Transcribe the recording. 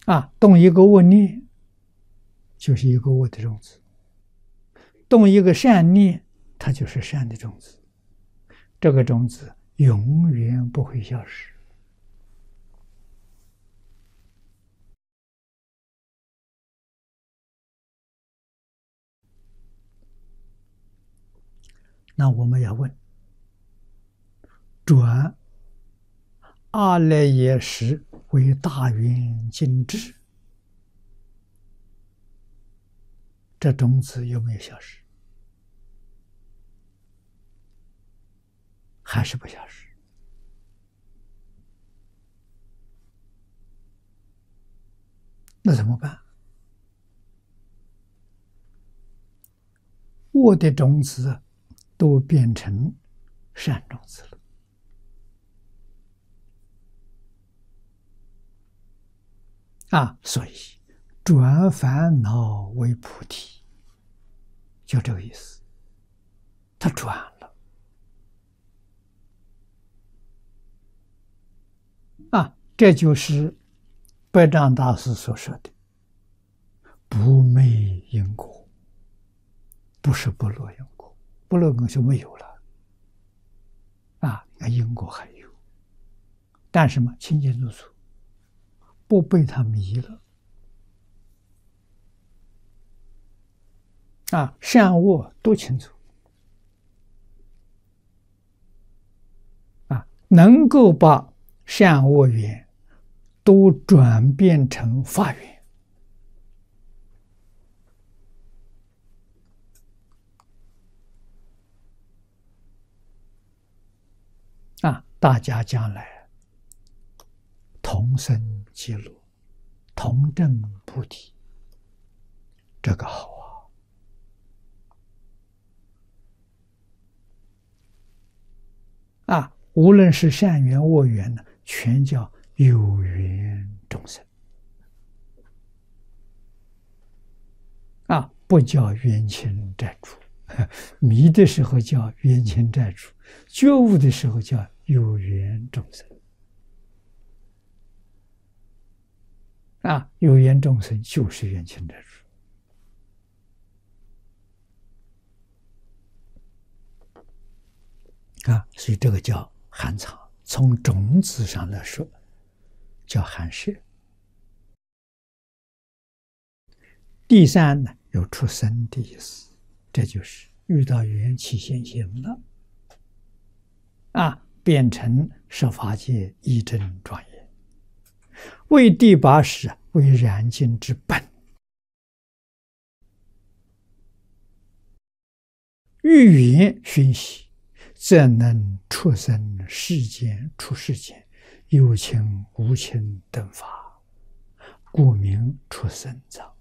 动一个恶念，就是一个恶的种子；动一个善念，它就是善的种子。这个种子永远不会消失。那我们要问：转阿赖耶识为大圆净智，这种子有没有消失？还是不消失？那怎么办？恶的种子都变成善种子了所以转烦恼为菩提，就这个意思。他转了这就是白丈大师所说的不昧因果，不是不落因果，不落因果就没有了因果还有，但是嘛，清清楚楚，不被他迷了善恶都清楚能够把善恶缘都转变成法缘大家将来同生极乐，同证菩提，这个好无论是善缘恶缘呢，全叫有缘众生不叫冤亲债主。迷的时候叫冤亲债主，觉悟的时候叫有缘众生有缘众生就是冤亲债主所以这个叫含藏。从种子上来说，叫含摄。第三呢，有出生的意思，这就是遇到缘起现行了变成十法界一真庄严，为第八识为燃尽之本，欲缘熏习，则能出生世间出世间有情无情等法，故名出生藏。